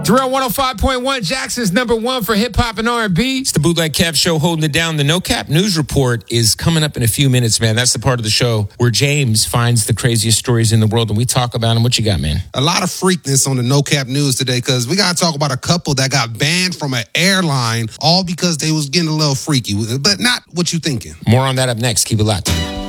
Darrell 105.1, Jackson's number one for hip hop and R&B. It's the Bootleg Cap Show holding it down. The No Cap News Report is coming up in a few minutes, man. That's the part of the show where James finds the craziest stories in the world and we talk about them. What you got, man? A lot of freakness on the No Cap News today because we got to talk about a couple that got banned from an airline all because they was getting a little freaky, but not what you thinking. More on that up next. Keep it locked.